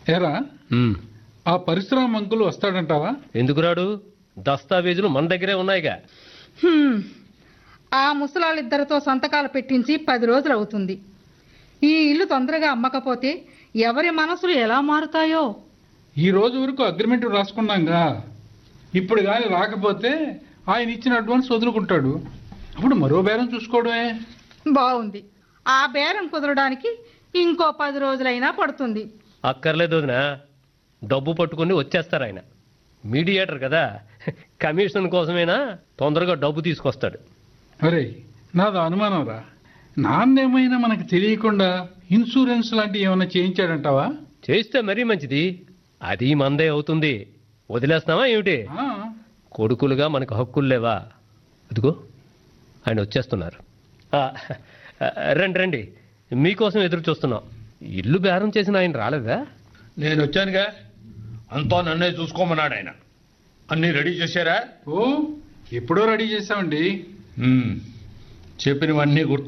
ఏరా ఆ పరిశ్రమ అంకులు వస్తాడంటావా? ఎందుకు రాడు? దస్తావేజులు మన దగ్గరే ఉన్నాయిగా. ఆ ముసలాళ్ళిద్దరితో సంతకాలు పెట్టించి 10 రోజులు అవుతుంది. ఈ ఇల్లు తొందరగా అమ్మకపోతే ఎవరి మనసులు ఎలా మారుతాయో. ఈ రోజు వరకు అగ్రిమెంట్ రాసుకున్నాంగా. ఇప్పుడు కానీ రాకపోతే ఆయన ఇచ్చిన అడ్వాన్స్ వదులుకుంటాడు. అప్పుడు మరో బేరం చూసుకోవడమే. బాగుంది. ఆ బేరం కుదరడానికి ఇంకో 10 రోజులైనా పడుతుంది. అక్కర్లేదు వదినా, డబ్బు పట్టుకుని వచ్చేస్తారు ఆయన. మీడియేటర్ కదా, కమిషన్ కోసమైనా తొందరగా డబ్బు తీసుకొస్తాడు. అరే నాది అనుమానం రా. నాన్నేమైనా మనకు తెలియకుండా ఇన్సూరెన్స్ లాంటివి ఏమైనా చేయించాడంటావా? చేస్తే మరీ మంచిది. అది మందే అవుతుంది. వదిలేస్తామా ఏమిటి? కొడుకులుగా మనకు హక్కులు లేవా? అదిగో ఆయన వచ్చేస్తున్నారు. రండి రండి, మీకోసం ఎదురు చూస్తున్నాం. ఇల్లు బేరం చేసిన ఆయన రాలేదా? నేను వచ్చానుగా, అంతా నన్నే చూసుకోమన్నాడు ఆయన. అన్నీ రెడీ చేశారా? ఓ ఎప్పుడో రెడీ చేసామండి. చెప్పినవన్నీ గుర్తు